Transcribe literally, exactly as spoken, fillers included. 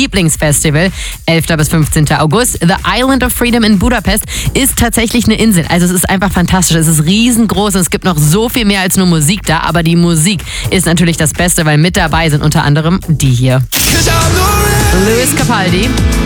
Lieblingsfestival, elfter bis fünfzehnter August. The Island of Freedom in Budapest ist tatsächlich eine Insel. Also es ist einfach fantastisch. Es ist riesengroß und es gibt noch so viel mehr als nur Musik da. Aber die Musik ist natürlich das Beste, weil mit dabei sind unter anderem die hier. Lewis Capaldi,